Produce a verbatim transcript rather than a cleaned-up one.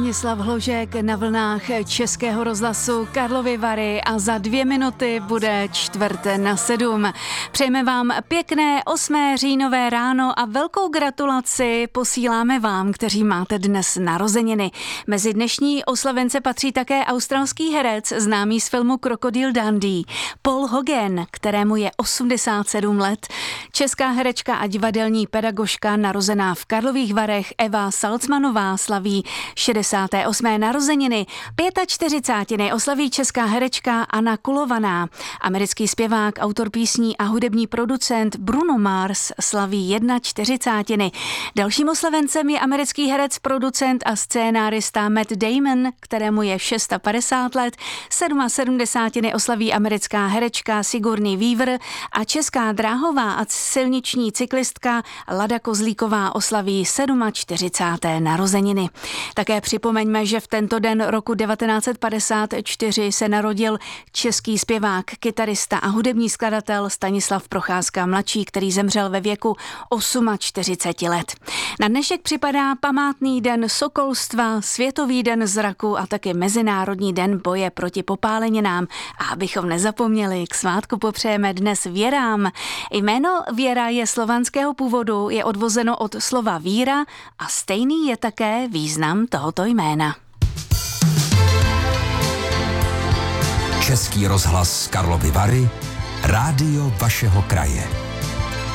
Stanislav Hložek na vlnách Českého rozhlasu Karlovy Vary a za dvě minuty bude čtvrt na sedm. Přejeme vám pěkné osmé říjnové ráno a velkou gratulaci posíláme vám, kteří máte dnes narozeniny. Mezi dnešní oslavence patří také australský herec, známý z filmu Krokodil Dundee, Paul Hogan, kterému je osmdesát sedm let. Česká herečka a divadelní pedagožka narozená v Varech Eva Salcmanová slaví šedesáté osmé narozeniny. čtyřicátiny oslaví česká herečka Anna Kulovaná. Americký zpěvák, autor písní a hudební producent Bruno Mars slaví čtyřicátiny. Dalším oslavencem je americký herec, producent a scénárista Matt Damon, kterému je padesát šest let. sedmdesátiny oslaví americká herečka Sigourney Weaver a česká dráhová a silniční cyklistka Lada Kozlíková oslaví čtyřicáté sedmé narozeniny. Také připomeňme, že v tento den roku devatenáct set padesát čtyři se narodil český zpěvák, kytarista a hudební skladatel Stanislav Procházka mladší, který zemřel ve věku čtyřicet osm let. Na dnešek připadá památný den sokolstva, Světový den zraku a také Mezinárodní den boje proti popáleninám. A abychom nezapomněli, k svátku popřejeme dnes Věrám. Jméno Věra je slovanského původu, je odvozeno od slova víra a stejný je také význam tohoto jména. Český rozhlas Karlovy Vary, rádio vašeho kraje.